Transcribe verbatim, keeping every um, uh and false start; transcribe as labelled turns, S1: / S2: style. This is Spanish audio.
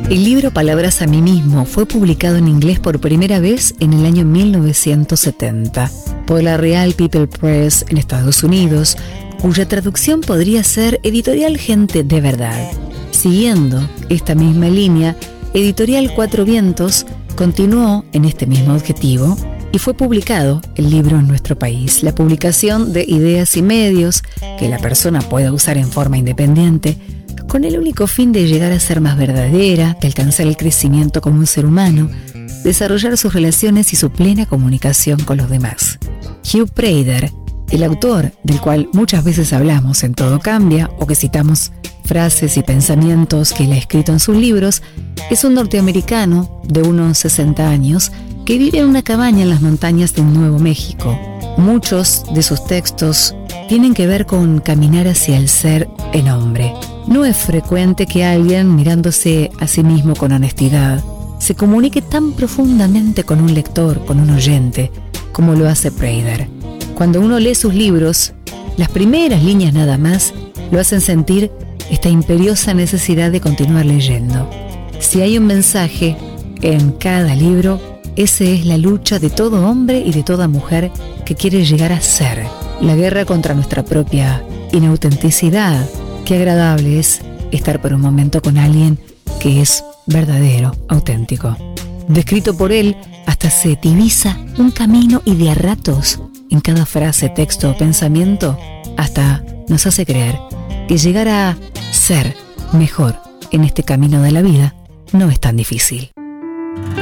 S1: El libro Palabras a mí mismo fue publicado en inglés por primera vez en el año mil novecientos setenta por la Real People Press en Estados Unidos, cuya traducción podría ser Editorial Gente de Verdad. Siguiendo esta misma línea, Editorial Cuatro Vientos continuó en este mismo objetivo y fue publicado el libro en nuestro país. La publicación de ideas y medios que la persona pueda usar en forma independiente, con el único fin de llegar a ser más verdadera, de alcanzar el crecimiento como un ser humano, desarrollar sus relaciones y su plena comunicación con los demás. Hugh Prader, el autor del cual muchas veces hablamos en Todo Cambia o que citamos frases y pensamientos que él ha escrito en sus libros, es un norteamericano de unos sesenta años que vive en una cabaña en las montañas de Nuevo México. Muchos de sus textos tienen que ver con caminar hacia el ser en hombre. No es frecuente que alguien, mirándose a sí mismo con honestidad, se comunique tan profundamente con un lector, con un oyente, como lo hace Prader. Cuando uno lee sus libros, las primeras líneas nada más lo hacen sentir esta imperiosa necesidad de continuar leyendo. Si hay un mensaje en cada libro, ese es la lucha de todo hombre y de toda mujer que quiere llegar a ser. La guerra contra nuestra propia inautenticidad. Qué agradable es estar por un momento con alguien que es verdadero, auténtico. Descrito por él, hasta se divisa un camino y de a ratos, en cada frase, texto o pensamiento, hasta nos hace creer que llegar a ser mejor en este camino de la vida no es tan difícil.